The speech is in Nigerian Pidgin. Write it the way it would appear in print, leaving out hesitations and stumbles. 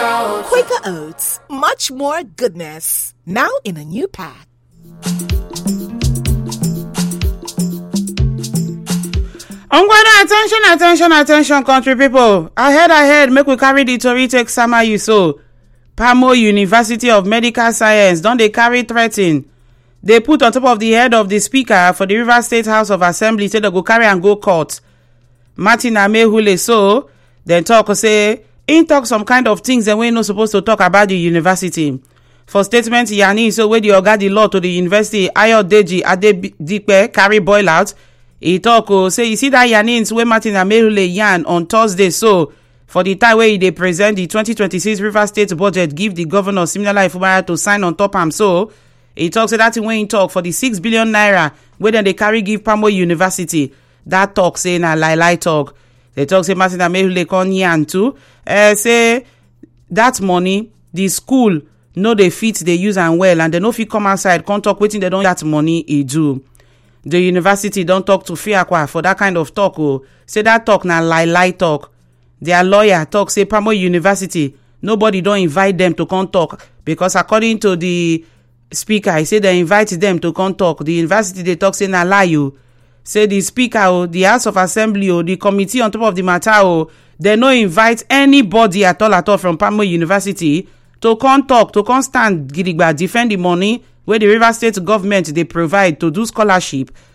Quaker Oats, much more goodness. Now in a new pack. Attention, country people. Ahead, make we carry the tori take sama you so. Pamo University of Medical Science don dey carry threaten. They put on top of the head of the speaker for the Rivers State House of Assembly say they go carry and go court. Martin Amehule so then talk say in talk some kind of things that we no supposed to talk about the university. For statement Yanni so wey the oga the law to the university Ayodeji Adedipe carry boil out. He talk say you see that yarnings wey Martin Amehule yarn on Thursday so for the time wey he dey present the 2026 Rivers State budget give the governor Siminala Ifubara to sign on top am so he talk say that thing wey he talk for the 6 billion naira wey dem dey carry give Pamo University that talk say na lie talk. They talk say Martin Amehule come yarn too say that money the school no dey fit dey use am well and they no fit come outside come talk wetin they don that money e do. The university don't talk to Fiakwa for that kind of talk. Say that talk na lie talk. Their lawyer talk say Pamo University, nobody don't invite them to come talk because according to the speaker, he say they invite them to come talk. The university they talk say na lie. Say the speaker, the House of Assembly, the committee on top of the matter, they no invite anybody at all from Pamo University to come talk, to come stand gidigba defend the money where the Rivers State government they provide to do scholarship